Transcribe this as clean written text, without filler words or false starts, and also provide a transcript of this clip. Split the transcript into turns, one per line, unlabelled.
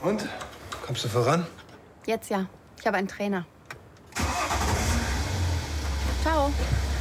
Und? Kommst du voran?
Jetzt ja. Ich habe einen Trainer. Ciao.